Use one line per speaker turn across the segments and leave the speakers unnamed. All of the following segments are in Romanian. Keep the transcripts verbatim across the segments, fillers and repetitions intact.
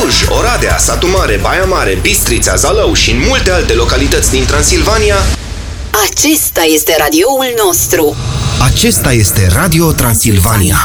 Cluj, Oradea, Satu Mare, Baia Mare, Bistrița, Zalău și în multe alte localități din Transilvania.
Acesta este radioul nostru.
Acesta este Radio Transilvania.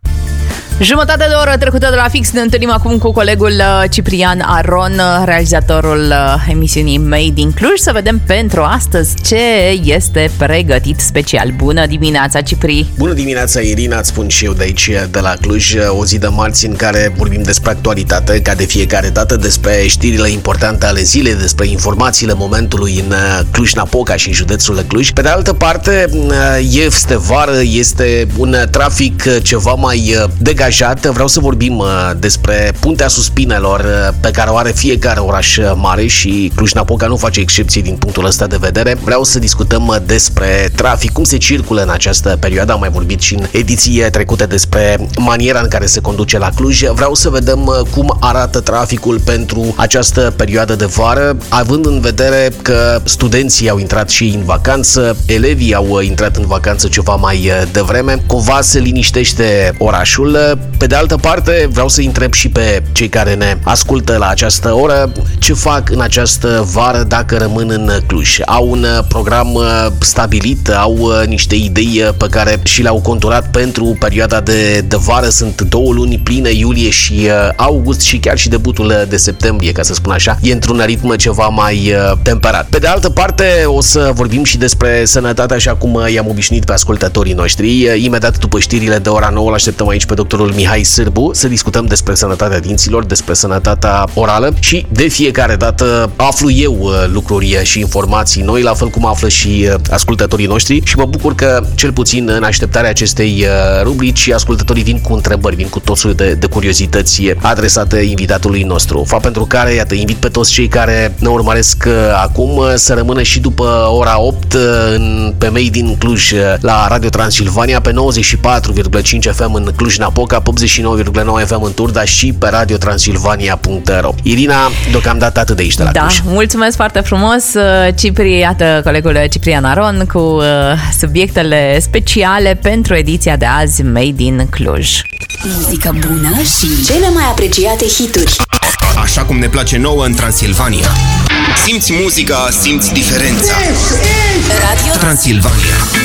Jumătate de oră trecută de la fix, ne întâlnim acum cu colegul Ciprian Aron, realizatorul emisiunii Made in Cluj, să vedem pentru astăzi ce este pregătit special. Bună dimineața, Cipri!
Bună dimineața, Irina, îți spun și eu de aici, de la Cluj, o zi de marți în care vorbim despre actualitate, ca de fiecare dată, despre știrile importante ale zilei, despre informațiile momentului în Cluj-Napoca și în județul Cluj. Pe de altă parte, este vară, este un trafic ceva mai degajat. Vreau să vorbim despre Puntea Suspinelor pe care o are fiecare oraș mare și Cluj-Napoca nu face excepție din punctul ăsta de vedere. Vreau să discutăm despre trafic, cum se circulă în această perioadă. Am mai vorbit și în ediții trecute despre maniera în care se conduce la Cluj. Vreau să vedem cum arată traficul pentru această perioadă de vară, având în vedere că studenții au intrat și în vacanță, elevii au intrat în vacanță ceva mai devreme. Cumva se liniștește orașul. Pe de altă parte, vreau să întreb și pe cei care ne ascultă la această oră ce fac în această vară dacă rămân în Cluj. Au un program stabilit, au niște idei pe care și le-au conturat pentru perioada de, de vară. Sunt două luni pline, iulie și august, și chiar și debutul de septembrie, ca să spun așa, e într-un ritm ceva mai temperat. Pe de altă parte, o să vorbim și despre sănătate, așa cum i-am obișnuit pe ascultătorii noștri. Imediat după știrile de ora nouă, l-așteptăm aici pe doctorul Mihai Sârbu să discutăm despre sănătatea dinților, despre sănătatea orală și de fiecare dată aflu eu lucruri și informații noi, la fel cum află și ascultătorii noștri, și mă bucur că cel puțin în așteptarea acestei rubrici ascultătorii vin cu întrebări, vin cu tot soiul de, de curiozități adresate invitatului nostru. Fapt pentru care, iată, invit pe toți cei care ne urmăresc acum să rămână și după ora opt în, pe Made in Cluj la Radio Transilvania pe nouăzeci și patru virgulă cinci F M în Cluj-Napoca, pe optzeci și nouă virgulă nouă F M în Turda și pe radio transilvania punct ro. Irina, deocamdată atât de aici de la
Da,
Cluj.
mulțumesc foarte frumos, Cipri, iată colegul Ciprian Aron cu uh, subiectele speciale pentru ediția de azi Made in Cluj.
Muzică bună și cele mai apreciate hituri.
Așa cum ne place nouă în Transilvania.
Simți muzica, simți diferența.
Radio
Transilvania.